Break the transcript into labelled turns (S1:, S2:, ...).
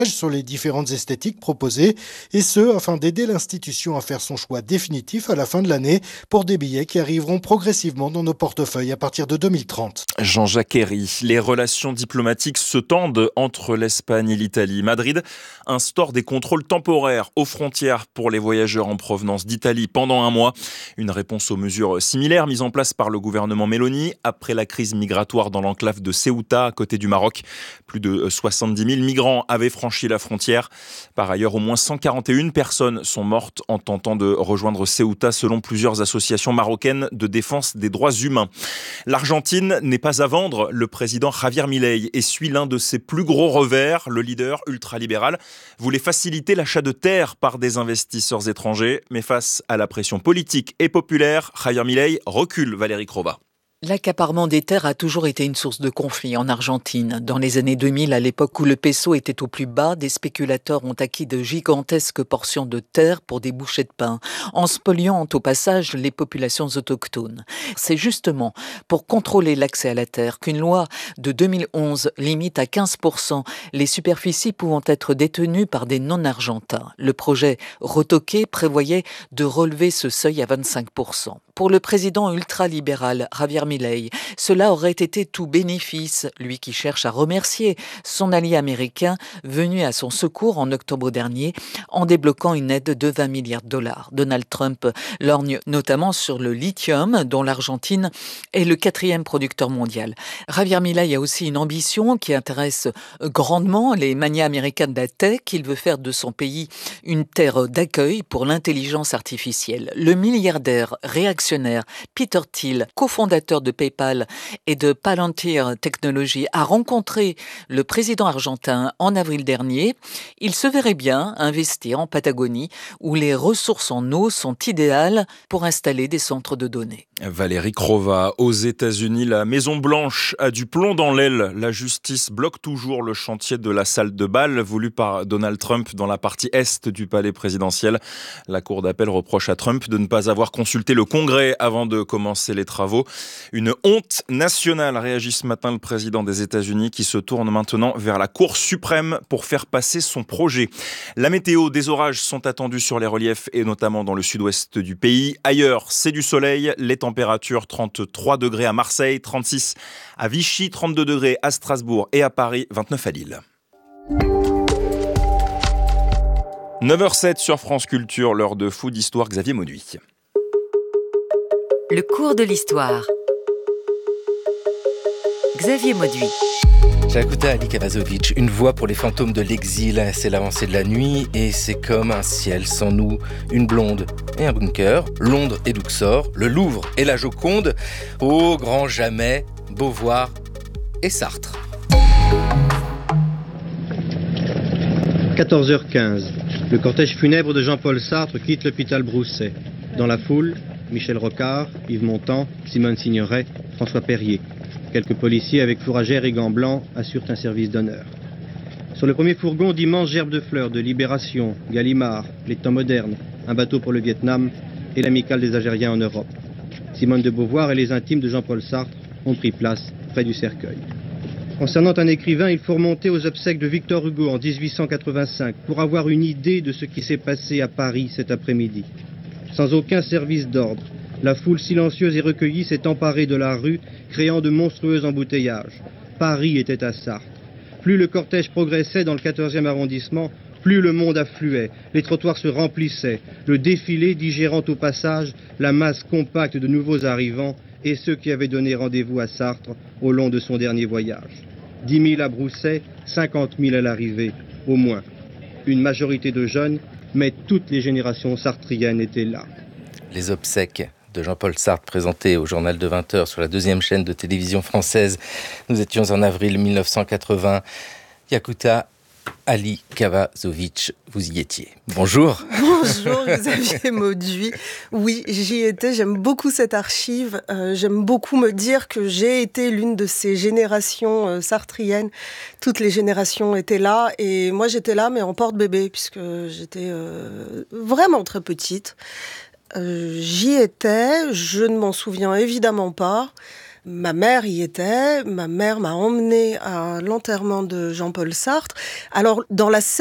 S1: sur les différentes esthétiques proposées, et ce, afin d'aider l'institution à faire son choix définitif à la fin de l'année pour des billets qui arriveront progressivement dans nos portefeuilles à partir de 2030.
S2: Jean-Jacques Herry, les relations diplomatiques se tendent entre l'Espagne et l'Italie. Madrid instaure des contrôles temporaires aux frontières pour les voyageurs en provenance d'Italie pendant un mois. Une réponse aux mesures similaires mises en place par le gouvernement Meloni après la crise migratoire dans l'enclave de Ceuta à côté du Maroc. Plus de 70 000 migrants avaient franchi la frontière. Par ailleurs, au moins 141 personnes sont mortes en tentant de rejoindre Ceuta selon plusieurs associations marocaines de défense des droits humains. L'Argentine n'est pas à vendre. Le président Javier Milei essuie l'un de ses plus gros revers. Le leader ultralibéral voulait faciliter l'achat de terres par des investisseurs étrangers. Mais face à la pression politique et populaire, Javier Milei recule. Valérie Crova.
S3: L'accaparement des terres a toujours été une source de conflit en Argentine. Dans les années 2000, à l'époque où le peso était au plus bas, des spéculateurs ont acquis de gigantesques portions de terre pour des bouchées de pain, en spoliant au passage les populations autochtones. C'est justement pour contrôler l'accès à la terre qu'une loi de 2011 limite à 15% les superficies pouvant être détenues par des non-argentins. Le projet retoqué prévoyait de relever ce seuil à 25%. Pour le président ultralibéral Javier Milei, cela aurait été tout bénéfice, lui qui cherche à remercier son allié américain venu à son secours en octobre dernier en débloquant une aide de 20 milliards de dollars. Donald Trump lorgne notamment sur le lithium dont l'Argentine est le 4e producteur mondial. Javier Milei a aussi une ambition qui intéresse grandement les manias américains de la tech. Il veut faire de son pays une terre d'accueil pour l'intelligence artificielle. Le milliardaire réactionnaire Peter Thiel, cofondateur de PayPal et de Palantir Technologies, a rencontré le président argentin en avril dernier. Il se verrait bien investir en Patagonie, où les ressources en eau sont idéales pour installer des centres de données.
S2: Valérie Crova, aux États-Unis, la Maison-Blanche a du plomb dans l'aile. La justice bloque toujours le chantier de la salle de bal voulu par Donald Trump dans la partie est du palais présidentiel. La Cour d'appel reproche à Trump de ne pas avoir consulté le Congrès avant de commencer les travaux. Une honte nationale, réagit ce matin le président des États-Unis qui se tourne maintenant vers la Cour suprême pour faire passer son projet. La météo, des orages sont attendus sur les reliefs et notamment dans le sud-ouest du pays. Ailleurs, c'est du soleil. Les températures 33 degrés à Marseille, 36 à Vichy, 32 degrés à Strasbourg et à Paris, 29 à Lille. 9h07 sur France Culture, l'heure de Food Histoire, Xavier Mauduit.
S4: Le cours de l'histoire. Xavier Mauduit.
S5: Jakuta Ali Kavazovic, une voix pour les fantômes de l'exil, c'est l'avancée de la nuit et c'est comme un ciel sans nous, une blonde et un bunker, Londres et Luxor, le Louvre et la Joconde, au grand jamais, Beauvoir et Sartre.
S6: 14h15, le cortège funèbre de Jean-Paul Sartre quitte l'hôpital Broussais. Dans la foule, Michel Rocard, Yves Montand, Simone Signoret, François Perrier. Quelques policiers avec fourragères et gants blancs assurent un service d'honneur. Sur le premier fourgon, d'immenses gerbes de fleurs de Libération, Gallimard, les temps modernes, un bateau pour le Vietnam et l'amicale des Algériens en Europe. Simone de Beauvoir et les intimes de Jean-Paul Sartre ont pris place près du cercueil. Concernant un écrivain, il faut remonter aux obsèques de Victor Hugo en 1885 pour avoir une idée de ce qui s'est passé à Paris cet après-midi. Sans aucun service d'ordre, la foule silencieuse et recueillie s'est emparée de la rue, créant de monstrueux embouteillages. Paris était à Sartre. Plus le cortège progressait dans le 14e arrondissement, plus le monde affluait, les trottoirs se remplissaient, le défilé digérant au passage la masse compacte de nouveaux arrivants et ceux qui avaient donné rendez-vous à Sartre au long de son dernier voyage. 10 000 à Brousset, 50 000 à l'arrivée, au moins. Une majorité de jeunes, mais toutes les générations sartriennes étaient là.
S5: Les obsèques de Jean-Paul Sartre présenté au journal de 20h sur la 2e chaîne de télévision française. Nous étions en avril 1980. Jakuta Ali Kavazovic, vous y étiez. Bonjour.
S7: Bonjour Xavier Mauduit. Oui, j'y étais, j'aime beaucoup cette archive. J'aime beaucoup me dire que j'ai été l'une de ces générations sartriennes. Toutes les générations étaient là et moi j'étais là mais en porte-bébé puisque j'étais vraiment très petite. J'y étais, je ne m'en souviens évidemment pas. Ma mère y était. Ma mère m'a emmenée à l'enterrement de Jean-Paul Sartre. Alors, dans la